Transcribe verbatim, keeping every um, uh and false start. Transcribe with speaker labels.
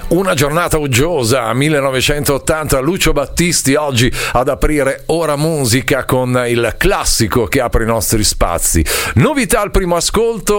Speaker 1: Una giornata uggiosa, millenovecentottanta, Lucio Battisti oggi ad aprire Ora Musica con il classico che apre i nostri spazi. Novità al primo ascolto,